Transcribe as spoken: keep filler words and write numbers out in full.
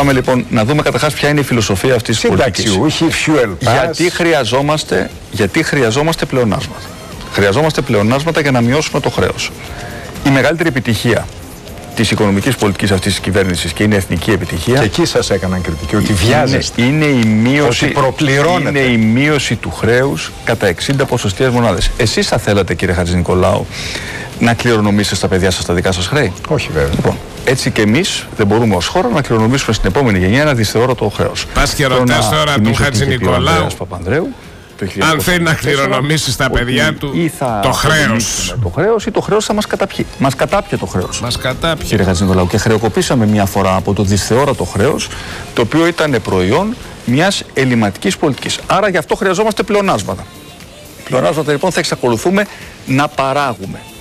Πάμε λοιπόν να δούμε καταρχάς ποια είναι η φιλοσοφία αυτής της πολιτικής. Συνταξιούχοι, fuel pass. Γιατί χρειαζόμαστε, γιατί χρειαζόμαστε πλεονάσματα. Χρειαζόμαστε πλεονάσματα για να μειώσουμε το χρέος. Η μεγαλύτερη επιτυχία της οικονομικής πολιτικής αυτής της κυβέρνησης και είναι εθνική επιτυχία. Και εκεί σας έκαναν κριτική, ότι βιάζεστε. Είναι, είναι, η μείωση, ότι προπληρώνετε. είναι η μείωση του χρέους κατά εξήντα ποσοστιαίες μονάδες. Εσείς θα θέλατε, κύριε Χατζηνικολάου, να κληρονομήσετε στα παιδιά σας τα δικά σας χρέη? Όχι, βέβαια. Λοιπόν, έτσι και εμείς δεν μπορούμε ως χώρα να κληρονομήσουμε στην επόμενη γενιά ένα δυσθεώρητο χρέος. Πας και ρωτάς τώρα τον Χατζηνικολάου αν θέλει να κληρονομήσει στα παιδιά του το χρέος. Το χρέος ή το χρέος θα μας καταπιεί. Μας κατάπιε το χρέος. Μας κατάπιε. Κύριε Χατζηνικολάου, και χρεοκοπήσαμε μια φορά από το δυσθεώρατο χρέος, το οποίο ήταν προϊόν μιας ελληματικής πολιτικής. Άρα γι' αυτό χρειαζόμαστε πλεονάσματα. Πλεονάσματα λοιπόν θα εξακολουθούμε να παράγουμε.